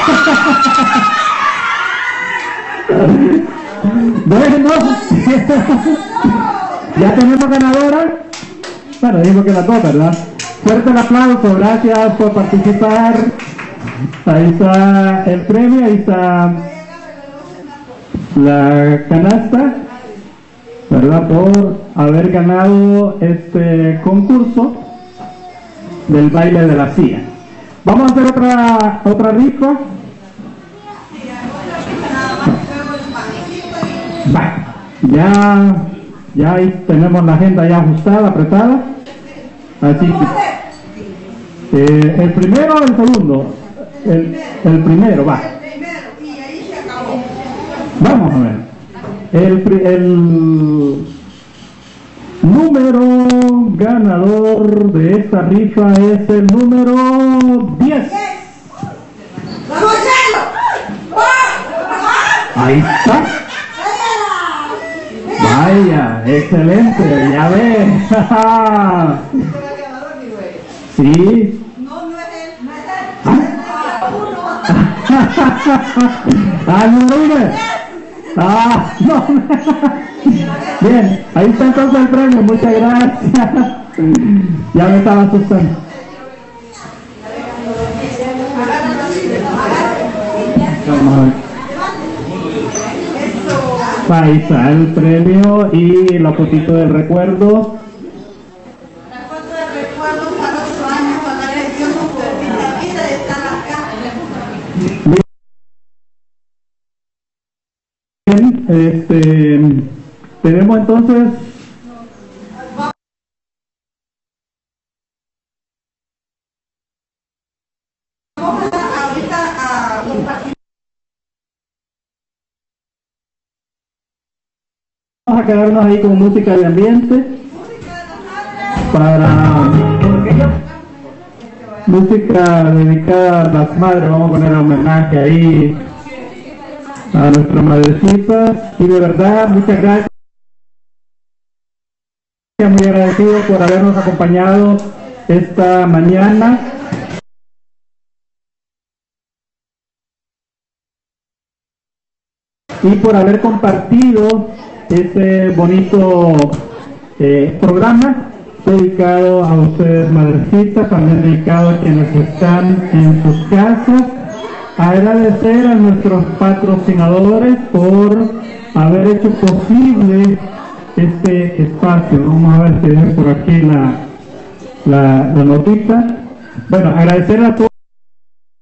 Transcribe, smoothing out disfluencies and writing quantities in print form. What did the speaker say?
Bueno, ya tenemos ganadora. Bueno, digo que las dos, ¿verdad? Fuerte el aplauso, gracias por participar. Ahí está el premio, ahí está la canasta, ¿verdad? Por haber ganado este concurso del baile de la silla. Vamos a hacer otra rifa. Ya ahí tenemos la agenda ya ajustada, apretada. Así que el primero o el segundo. El primero, va. Vamos a ver. El número ganador de esta rifa es el número 10. Ahí está. Vaya, excelente, ya ves. Sí. Número 1. No. Bien, ahí está entonces el premio, muchas gracias. Ya me estaba asustando. Vamos a ver. Ahí está el premio y la fotito del recuerdo. La foto del recuerdo para 8 años cuando le dio su bendita vida y está acá. Bien, tenemos entonces vamos a quedarnos ahí con música de ambiente para música dedicada a las madres. Vamos a poner homenaje ahí a nuestra madrecita y de verdad muchas gracias, muy agradecido por habernos acompañado esta mañana. Y por haber compartido este bonito programa dedicado a ustedes madrecitas, también dedicado a quienes están en sus casas. Agradecer a nuestros patrocinadores por haber hecho posible este espacio. Vamos a ver si ven por aquí la notita. Bueno, agradecer a todos.